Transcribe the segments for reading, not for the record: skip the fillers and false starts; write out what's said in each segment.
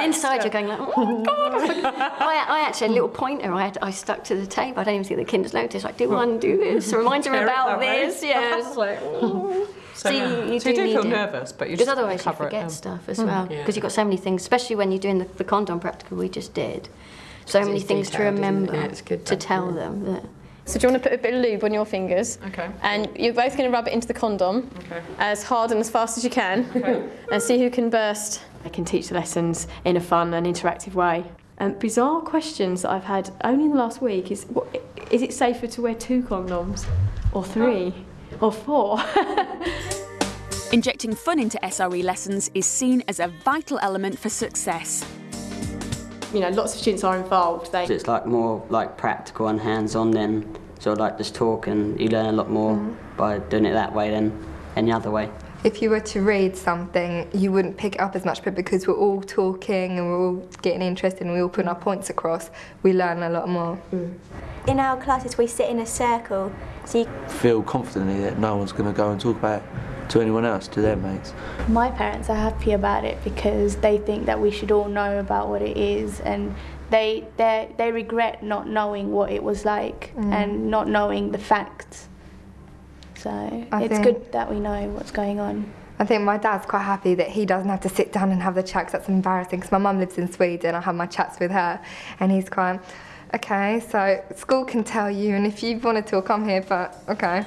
inside you're going like, oh my God. I actually, a little pointer I stuck to the table. I don't even think the kids noticed. Like, do one, do this. Remind them about this. Yeah, it's like, oh. So you do feel nervous, but you just otherwise you forget stuff as well. Because you've got so many things, especially when you're doing the condom practical we just did. So many things to remember to tell them. That. So do you want to put a bit of lube on your fingers? Okay. And you're both going to rub it into the condom as hard and as fast as you can. Okay. And see who can burst. I can teach the lessons in a fun and interactive way. Bizarre questions that I've had only in the last week is it safer to wear 2 condoms? Or 3? Or 4? Injecting fun into SRE lessons is seen as a vital element for success. You know, lots of students are involved. It's like more like practical and hands-on than sort of like just talk, and you learn a lot more by doing it that way than any other way. If you were to read something, you wouldn't pick it up as much, but because we're all talking and we're all getting interested and we're all putting our points across, we learn a lot more. In our classes we sit in a circle, so you feel confidently that no one's going to go and talk about it to anyone else, to their mates. My parents are happy about it because they think that we should all know about what it is, and they regret not knowing what it was like and not knowing the facts. So it's good that we know what's going on. I think my dad's quite happy that he doesn't have to sit down and have the chats. That's embarrassing because my mum lives in Sweden. I have my chats with her, and he's quite, okay, so school can tell you, and if you want to talk, I'm here, but okay.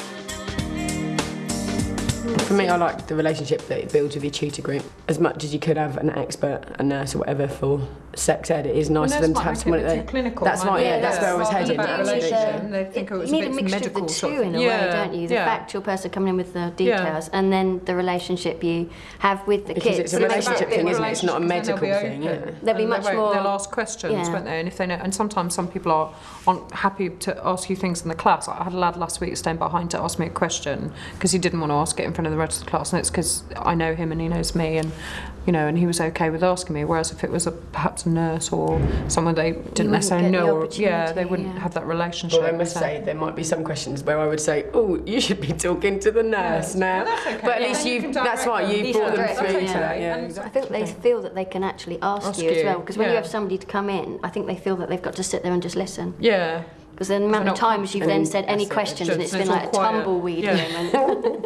For me, I like the relationship that it builds with your tutor group. As much as you could have an expert, a nurse or whatever for sex ed, it is nice for them to have someone there. Clinical, that's right, that's where I was heading. They think it was you need a mixture of the two in a way, don't you? The factual person coming in with the details and then the relationship you have with the kids. It's a relationship thing, isn't it? It's not a medical thing. There'll be much more... They'll ask questions, won't they? And if they know, and sometimes some people aren't happy to ask you things in the class. I had a lad last week staying behind to ask me a question because he didn't want to ask it in front of the rest of the class, and it's because I know him and he knows me, and you know, and he was okay with asking me. Whereas if it was perhaps a nurse or someone they didn't necessarily know, or they wouldn't have that relationship. Well, I must say there might be some questions where I would say, "Oh, you should be talking to the nurse now." Well, that's okay. But at least you that's right. You brought them through to that. Yeah, I think they feel that they can actually ask you as well, because when you have somebody to come in, I think they feel that they've got to sit there and just listen. Yeah. Because the amount of times you've then said any questions and it's been like a tumbleweed moment.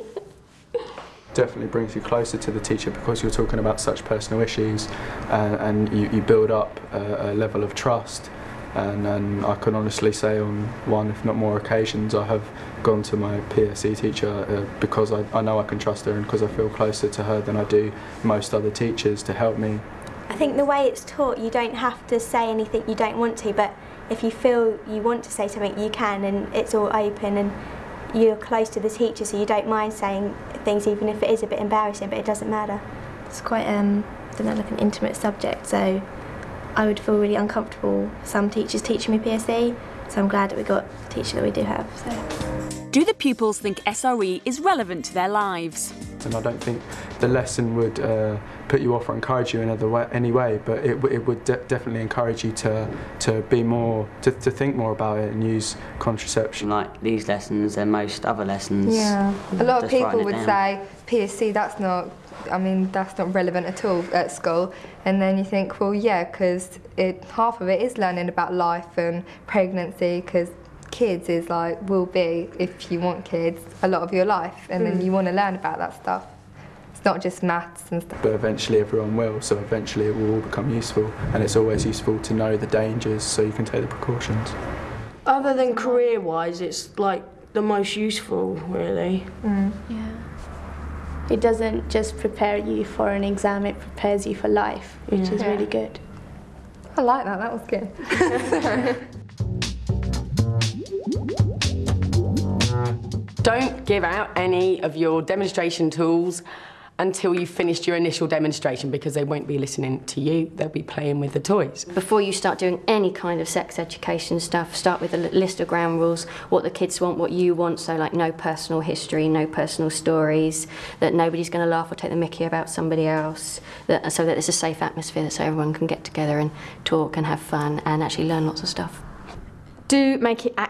Definitely brings you closer to the teacher because you're talking about such personal issues, and you build up a level of trust. And I can honestly say on one, if not more occasions, I have gone to my PSE teacher because I know I can trust her, and because I feel closer to her than I do most other teachers to help me. I think the way it's taught, you don't have to say anything you don't want to, but if you feel you want to say something, you can, and it's all open, and you're close to the teacher, so you don't mind saying things even if it is a bit embarrassing, but it doesn't matter. It's quite like an intimate subject, so I would feel really uncomfortable some teachers teaching me PSE, so I'm glad that we got the teacher that we do have. So. Do the pupils think SRE is relevant to their lives? And I don't think the lesson would put you off or encourage you in any way, but it would definitely encourage you to be more, to think more about it and use contraception. Like these lessons and most other lessons. Yeah, a lot of people would say PSC, that's not relevant at all at school, and then you think, well, yeah, because half of it is learning about life and pregnancy, because kids is like, will be, if you want kids, a lot of your life, and then you want to learn about that stuff. It's not just maths and stuff. But eventually everyone will, so eventually it will all become useful, and it's always useful to know the dangers so you can take the precautions. Other than career-wise, it's like the most useful, really. Yeah. It doesn't just prepare you for an exam, it prepares you for life, which is really good. I like that, that was good. Don't give out any of your demonstration tools until you've finished your initial demonstration, because they won't be listening to you, they'll be playing with the toys. Before you start doing any kind of sex education stuff, start with a list of ground rules, what the kids want, what you want, so like no personal history, no personal stories, that nobody's going to laugh or take the mickey about somebody else, so that it's a safe atmosphere so everyone can get together and talk and have fun and actually learn lots of stuff. Do make it